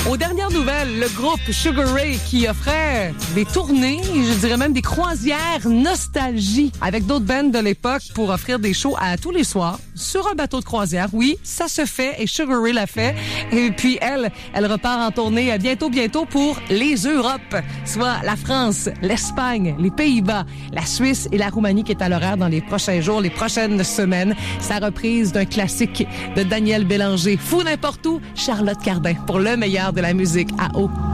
Aux dernières nouvelles, le groupe Sugar Ray qui offrait des tournées, je dirais même des croisières nostalgie avec d'autres bands de l'époque pour offrir des shows à tous les soirs sur un bateau de croisière. Oui, ça se fait et Sugar Ray l'a fait. Et puis elle repart en tournée bientôt pour les Europes, soit la France, l'Espagne, les Pays-Bas, la Suisse et la Roumanie qui est à l'horaire dans les prochains jours, les prochaines semaines. Sa reprise d'un classique de Daniel Bélanger, Fou n'importe où, Charlotte Cardin pour le meilleur de la musique à eau.